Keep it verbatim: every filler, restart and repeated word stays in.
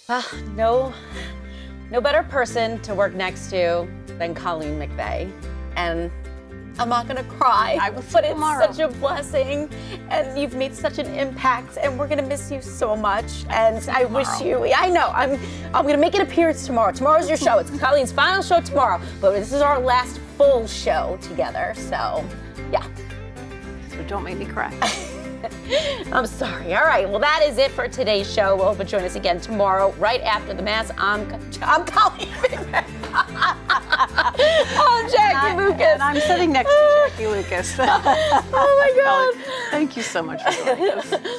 Well, no, no better person to work next to than Colleen McVeigh. And I'm not gonna cry, I will see but you it's tomorrow. such a blessing, and you've made such an impact, and we're gonna miss you so much. And I wish you, I know, I'm, I'm gonna make an appearance tomorrow. Tomorrow's your show. It's Colleen's final show tomorrow, but this is our last full show together. So, yeah. So don't make me cry. I'm sorry. All right. Well, that is it for today's show. We'll hope you join us again tomorrow, right after the mass. I'm, I'm Colleen McVeigh. I'm Jackie And I- Lucas. And I'm sitting next to Jackie Lucas. Oh my God. Thank you so much for doing this.